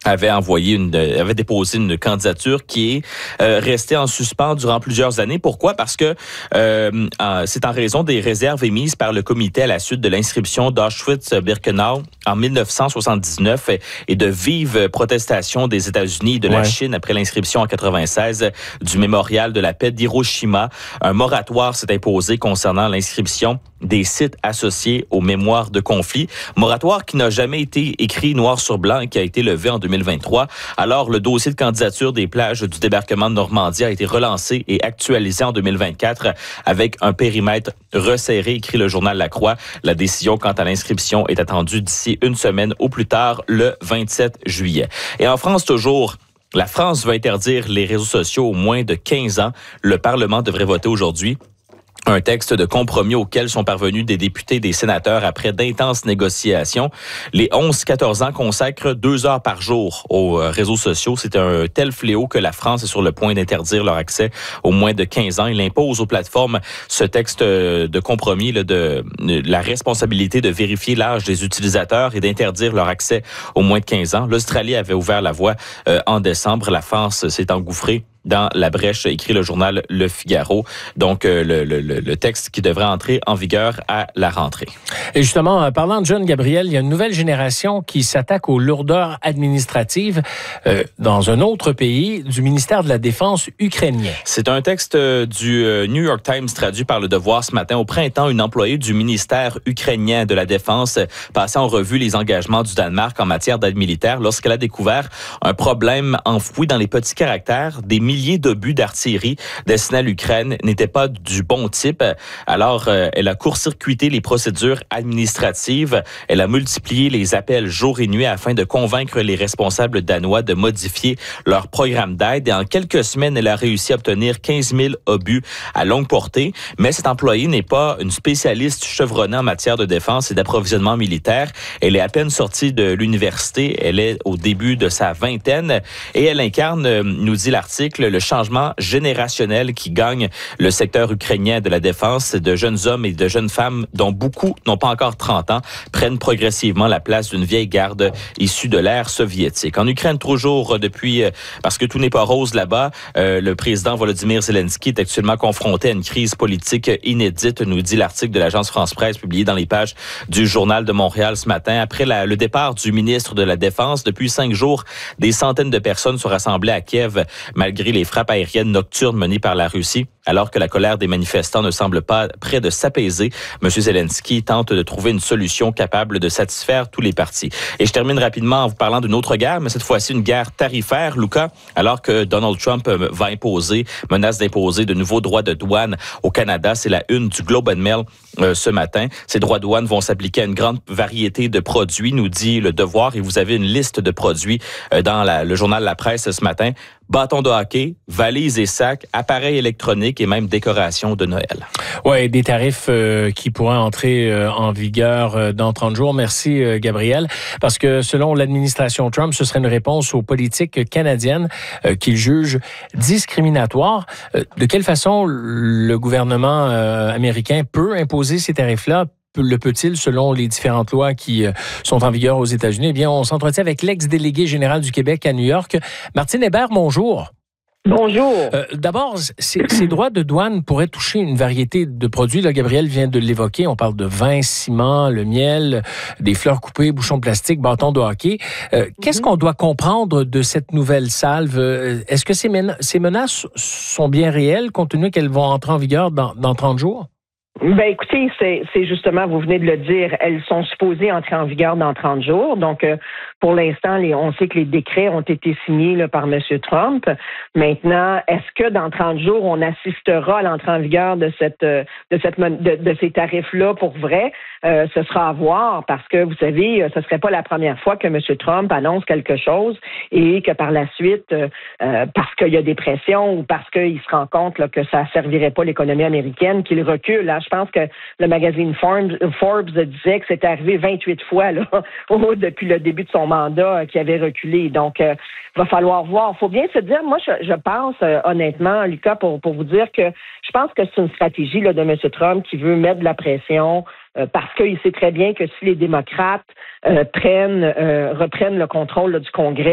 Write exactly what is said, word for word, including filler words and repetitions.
avait envoyé une, avait déposé une candidature qui est euh, restée en suspens durant plusieurs années. Pourquoi? Parce que euh, c'est en raison des réserves émises par le comité à la suite de l'inscription d'Auschwitz-Birkenau en mille neuf cent soixante-dix-neuf et de vives protestations des États-Unis et de la ouais. Chine après l'inscription en quatre-vingt-seize du mémorial de la paix d'Hiroshima. Un moratoire s'est imposé concernant l'inscription des sites associés aux mémoires de conflit. Moratoire qui n'a jamais été écrit noir sur blanc et qui a été levé en deux mille vingt-trois. Alors, le dossier de candidature des plages du débarquement de Normandie a été relancé et actualisé en deux mille vingt-quatre avec un périmètre resserré, écrit le journal La Croix. La décision quant à l'inscription est attendue d'ici une semaine au plus tard, le vingt-sept juillet. Et en France, toujours, la France veut interdire les réseaux sociaux aux moins de quinze ans. Le Parlement devrait voter aujourd'hui un texte de compromis auquel sont parvenus des députés et des sénateurs après d'intenses négociations. Les onze quatorze ans consacrent deux heures par jour aux réseaux sociaux. C'est un tel fléau que la France est sur le point d'interdire leur accès aux moins de quinze ans. Il impose aux plateformes ce texte de compromis là, de, de la responsabilité de vérifier l'âge des utilisateurs et d'interdire leur accès aux moins de quinze ans. L'Australie avait ouvert la voie euh, en décembre. La France s'est engouffrée dans la brèche, écrit le journal Le Figaro. Donc, euh, le, le, le texte qui devrait entrer en vigueur à la rentrée. Et justement, parlant de John Gabriel, il y a une nouvelle génération qui s'attaque aux lourdeurs administratives euh, dans un autre pays, du ministère de la Défense ukrainien. C'est un texte du New York Times traduit par Le Devoir ce matin. Au printemps, une employée du ministère ukrainien de la Défense passait en revue les engagements du Danemark en matière d'aide militaire lorsqu'elle a découvert un problème enfoui dans les petits caractères. Des milliers d'obus d'artillerie destinés à l'Ukraine n'étaient pas du bon type. Alors, euh, elle a court-circuité les procédures administratives. Elle a multiplié les appels jour et nuit afin de convaincre les responsables danois de modifier leur programme d'aide. Et en quelques semaines, elle a réussi à obtenir quinze mille obus à longue portée. Mais cette employée n'est pas une spécialiste chevronnée en matière de défense et d'approvisionnement militaire. Elle est à peine sortie de l'université. Elle est au début de sa vingtaine et elle incarne, nous dit l'article, le changement générationnel qui gagne le secteur ukrainien de la défense. De jeunes hommes et de jeunes femmes, dont beaucoup n'ont pas encore trente ans, prennent progressivement la place d'une vieille garde issue de l'ère soviétique. En Ukraine, toujours depuis, parce que tout n'est pas rose là-bas, euh, le président Volodymyr Zelensky est actuellement confronté à une crise politique inédite, nous dit l'article de l'agence France-Presse publié dans les pages du Journal de Montréal ce matin. Après la, le départ du ministre de la Défense, depuis cinq jours, des centaines de personnes sont rassemblées à Kiev, malgré les frappes aériennes nocturnes menées par la Russie. Alors que la colère des manifestants ne semble pas près de s'apaiser, M. Zelensky tente de trouver une solution capable de satisfaire tous les partis. Et je termine rapidement en vous parlant d'une autre guerre, mais cette fois-ci une guerre tarifaire, Luca, alors que Donald Trump va imposer, menace d'imposer de nouveaux droits de douane au Canada. C'est la une du Globe and Mail euh, ce matin. Ces droits de douane vont s'appliquer à une grande variété de produits, nous dit Le Devoir, et vous avez une liste de produits euh, dans la, le journal La Presse ce matin. Bâtons de hockey, valises et sacs, appareils électroniques et même décorations de Noël. Oui, des tarifs euh, qui pourraient entrer euh, en vigueur euh, dans trente jours. Merci, euh, Gabriel. Parce que selon l'administration Trump, ce serait une réponse aux politiques canadiennes euh, qu'il juge discriminatoires. Euh, de quelle façon le gouvernement euh, américain peut imposer ces tarifs-là? Le peut-il, selon les différentes lois qui sont en vigueur aux États-Unis? Eh bien, on s'entretient avec l'ex-délégué général du Québec à New York, Martine Hébert. Bonjour. Bonjour. Euh, D'abord, ces, ces droits de douane pourraient toucher une variété de produits. Là, Gabriel vient de l'évoquer. On parle de vin, ciment, le miel, des fleurs coupées, bouchons de plastique, bâtons de hockey. Euh, Qu'est-ce mm-hmm. qu'on doit comprendre de cette nouvelle salve? Est-ce que ces, mena- ces menaces sont bien réelles, compte tenu qu'elles vont entrer en vigueur dans, dans trente jours? Ben écoutez, c'est, c'est justement, vous venez de le dire, elles sont supposées entrer en vigueur dans trente jours. Donc, euh, pour l'instant, les, on sait que les décrets ont été signés là, par M. Trump. Maintenant, est-ce que dans trente jours, on assistera à l'entrée en vigueur de cette de cette de, de ces tarifs-là pour vrai? Euh, ce sera à voir parce que, vous savez, ce ne serait pas la première fois que M. Trump annonce quelque chose et que par la suite, euh, parce qu'il y a des pressions ou parce qu'il se rend compte là, que ça ne servirait pas l'économie américaine, qu'il recule. Là, je pense que le magazine Forbes, Forbes disait que c'était arrivé vingt-huit fois là, depuis le début de son mandat qui avait reculé. Donc, il euh, va falloir voir. Il faut bien se dire, moi, je, je pense euh, honnêtement, Lucas, pour, pour vous dire que je pense que c'est une stratégie là, de M. Trump qui veut mettre de la pression euh, parce qu'il sait très bien que si les démocrates euh, prennent, euh, reprennent le contrôle là, du Congrès,